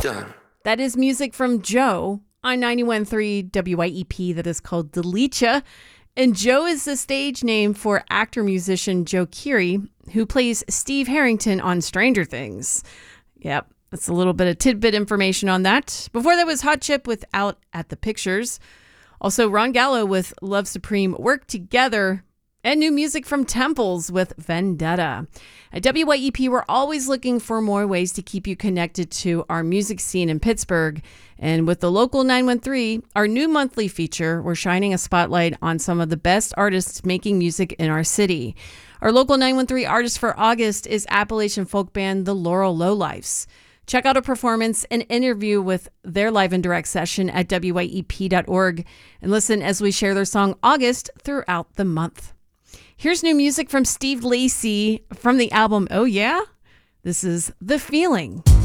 done. That is music from Joe on 91.3 WYEP that is called Delicia. And Joe is the stage name for actor-musician Joe Keery, who plays Steve Harrington on Stranger Things. Yep, that's a little bit of tidbit information on that. Before that was Hot Chip with Out at the Pictures. Also, Ron Gallo with Love Supreme, Work Together. And new music from Temples with Vendetta. At WYEP, we're always looking for more ways to keep you connected to our music scene in Pittsburgh. And with the Local 913, our new monthly feature, we're shining a spotlight on some of the best artists making music in our city. Our Local 913 artist for August is Appalachian folk band The Laurel Lowlifes. Check out a performance and interview with their live and direct session at wyep.org and listen as we share their song August throughout the month. Here's new music from Steve Lacy from the album Oh Yeah? This is The Feeling.